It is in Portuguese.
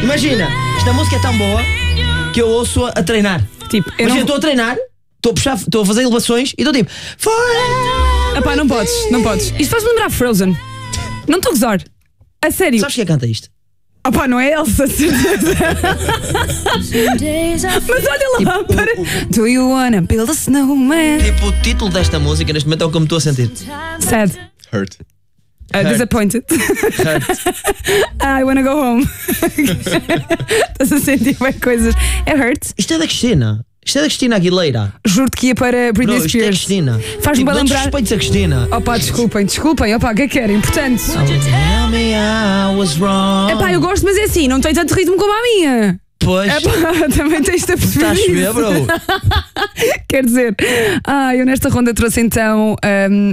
Imagina, esta música é tão boa que eu ouço a treinar. Tipo, eu Imagina, não. estou a treinar, estou a fazer elevações e estou tipo Forever. Epá, não podes. Isto faz-me lembrar Frozen. Não estou a gozar. A sério. Sabes quem é que canta isto? Opá, não é Elsa, certeza. Mas olha lá, para. Do you wanna build a snowman? Tipo, o título desta música neste momento é o que eu me estou a sentir. Sad. Hurt. Disappointed. I wanna go home. Estás a sentir bem coisas. É hurt. Isto é da Cristina. Isto é da Cristina Aguilera. Juro-te que ia para Britney Bro, isto é Spears. Cristina. Faz-me bem lembrar. Respeitos a Cristina. Opá, desculpem. Opá, o que é que querem? Portanto. Tell me I was wrong. Epá, eu gosto, mas é assim, não tem tanto ritmo como a minha. Pois. Epá, também tens de perceber. Está a chover, isso. bro. Quer dizer, eu nesta ronda trouxe então